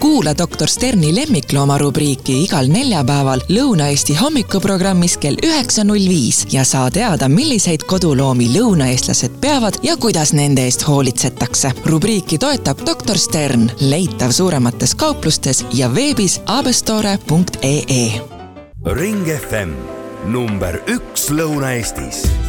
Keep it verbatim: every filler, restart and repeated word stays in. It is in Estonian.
Kuula doktor Sterni lemmiklooma rubriiki igal neljapäeval Lõuna-Eesti hommikuprogrammis kell üheksa null viis ja saa teada, milliseid koduloomi lõunaeestlased peavad ja kuidas nende eest hoolitsetakse. Rubriiki toetab doktor Stern, leitav suuremates kauplustes ja veebis abestore punkt ee. Ring F M number üks Lõuna-Eestis.